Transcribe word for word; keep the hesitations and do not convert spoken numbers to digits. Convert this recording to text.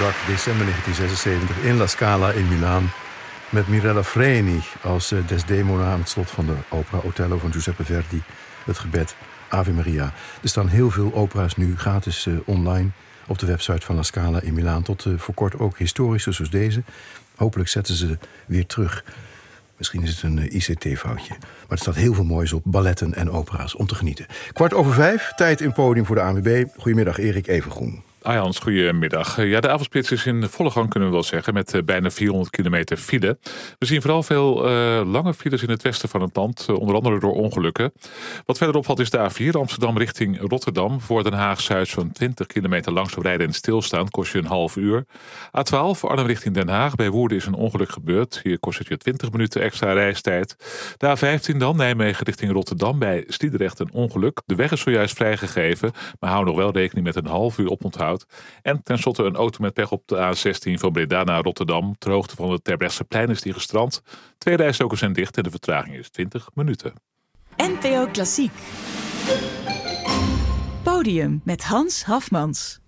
Bergerac, december negentien zesenzeventig, in La Scala in Milaan. Met Mirella Freni als Desdemona aan het slot van de opera Otello van Giuseppe Verdi. Het gebed Ave Maria. Er staan heel veel opera's nu gratis uh, online op de website van La Scala in Milaan. Tot uh, voor kort ook historische zoals deze. Hopelijk zetten ze weer terug. Misschien is het een uh, I C T-foutje. Maar er staat heel veel moois op, balletten en opera's om te genieten. Kwart over vijf, tijd in podium voor de A N W B. Goedemiddag, Erik Evengroen. Ah Hans, goedemiddag. Ja, de avondspits is in volle gang, kunnen we wel zeggen, met uh, bijna vierhonderd kilometer file. We zien vooral veel uh, lange files in het westen van het land, uh, onder andere door ongelukken. Wat verder opvalt is de A vier, Amsterdam richting Rotterdam. Voor Den Haag-Zuid zo'n twintig kilometer langzaam rijden en stilstaan, kost je een half uur. A twaalf, Arnhem richting Den Haag. Bij Woerden is een ongeluk gebeurd. Hier kost het je twintig minuten extra reistijd. De A vijftien dan, Nijmegen richting Rotterdam. Bij Sliedrecht een ongeluk. De weg is zojuist vrijgegeven, maar hou nog wel rekening met een half uur oponthoud. En tenslotte een auto met pech op de A zestien van Breda naar Rotterdam. Ter hoogte van het Terbrechtseplein is die gestrand. Twee rijstroken zijn dicht en de vertraging is twintig minuten. N P O Klassiek. Podium met Hans Hafmans.